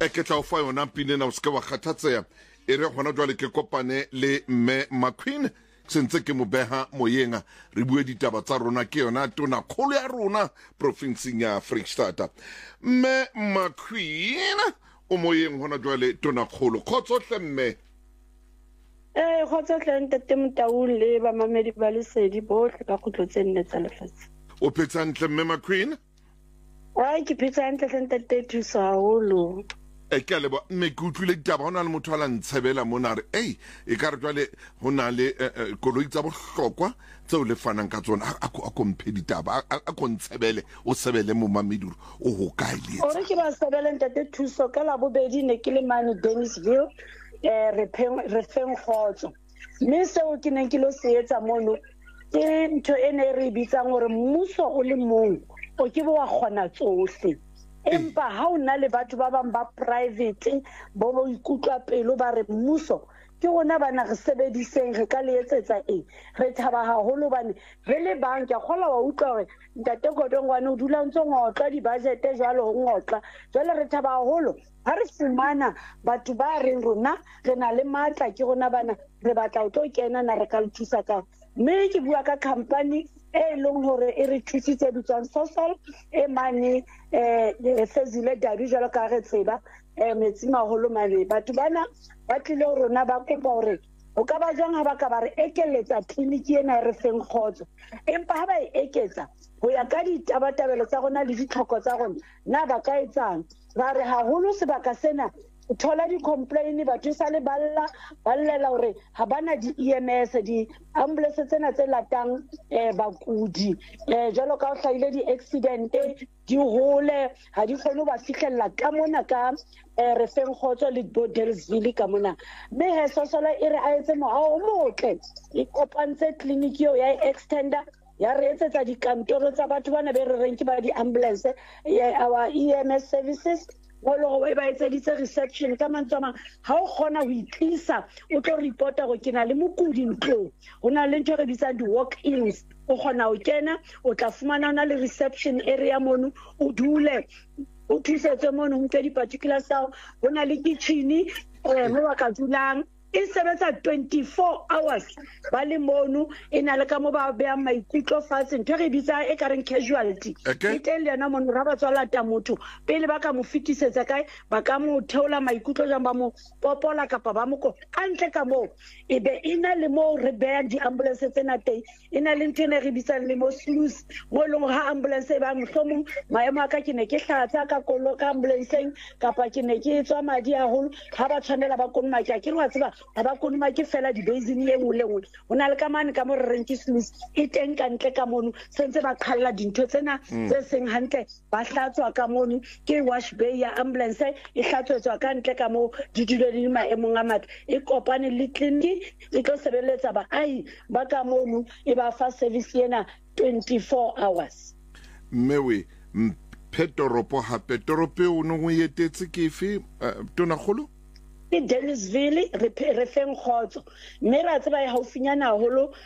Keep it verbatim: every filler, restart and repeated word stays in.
e ke tla o fa yona pinena o se ke wa kgathatseya e re gona jwale ke kopane le mme McQueen sentse ke mo beha moyeng re bue ditaba tsa rona ke yona tona kgolo ya rona provinseng ya Freestata. Mme McQueen o moyeng gona jwale tona kgolo khotsohle mme. Eh khotsohle ntate Motaung le ba mamedi ba lesedi bohle ka khutlo tse nne tsa lefatshe. O phetsa ntle mme McQueen? Ai ke phetsa ntle ntate thusa haholo. E ke lebo mme ke utlwile ditaba hona le motho a la ntshebela mona re ei e ka re jwale hona le koloi tsa bohlokwa tseo le fanang ka tsona a ko mphe ditaba a ko ntshebele o sebele mo mameduru o ho kae le o re ke ba sebele ntate thuso ka la bobedi ne ke le mane Dennisville eh re re feng khotso mme seo ke neng ke lo se etsa mono ke ntho ene re bitsang hore mmuso o le mong o ke bo wa kgona tsohle. Empa ha o na le batho ba bang ba private bo bo ikutlwa pelo ba re mmuso ke rona bana re sebediseng re ka le etsetsa eng re thaba haholo bane re le bang ke kgola wa utlwa hore ntate Godongwane o dula ntse ngotla di budget jwalo ho ngotla jwale re thaba haholo ha re fumana batho ba reng rona re na le matla ke rona bana re batla o tlo kena na re ka le thusa ka mme ke bua ka company e leng hore e re thusitse bitswang social e mane eh Fezile Dabi jalo ka re tseba eh metsi maholo mane batho bana ba tlile rona ba kopa hore o ka ba jang ha ba ka ba re ekeletsa clinic ena re feng khotso empa ha ba e eketsa ho ya ka ditabatabelo tsa rona le ditlhoko tsa rona na ba ka etsang ba re haholo sebaka sena thola di complain batho sa le balla ballela hore ha bana di E M S di ambulance tsena tse latang eh bakudi eh jalo ka o hlaile di accident di hole ha di kgone ba fihlella ka mona ka eh re feng khotso le Bodelsville ka mona mme he sosola e re a etse mo a o motle e kopantse clinic yo ya extender ya re etsetsa di kantoro tsa batho bana be re reng ke ba di ambulance our E M S services Wolo we ba etseditse reception ka mantsama ha o khona ho itlisa o tlo reporta go kena le mokudi ntlo hona le ntho re bitsa di walk ins o khona o kena o tla fumana na le reception area mono o dule o thusetse mono nke di particulars tsa hona le kitchen eh mo ba ka dulang e sebetsa twenty-four hours ba le mono ena le ka mo ba bea maikutlo fatshe ntho re bitsa e ka reng casualty e teng le yona mono ra ba tswala ta motho pele ba ka mo fitisetsa kae ba ka mo theola maikutlo jang ba mo popola kapa ba mo ko antle ka mo e be ina le mo re bea di ambulance tsena teng ina le ntene re bitsa le mo sluice mo leng ha ambulance e ba mohlomong maemo a ka ke ne ke hlatsa ka kollo ka ambulance kapa ke ne ke tswa madi a holo ha ba tshwanela ba konma ke ke re wa tseba ba konuma ke fela di basin ye ngwe le ngwe hona le kamane ka mo re reng ke sluice e teng ka ntle ka mono sentse ba khalla dintho tsena tse seng hantle ba hlatswa ka mono ke wash bay ya ambulance e hlatswetswa ka ntle ka mo di dilo di maemong a matla e kopane le clinic e tlo sebeletsa ba ai ba ka mono e ba fa service yena twenty-four hours mewe petoropo ha petorope o no yetetse ke fe tona kholo Dennisville re re feng khotso mme ra tseba e haufinyana haholo